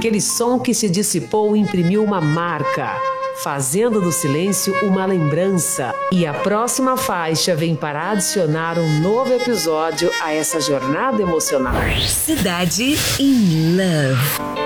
Aquele som que se dissipou imprimiu uma marca, fazendo do silêncio uma lembrança. E a próxima faixa vem para adicionar um novo episódio a essa jornada emocional. Cidade in Love.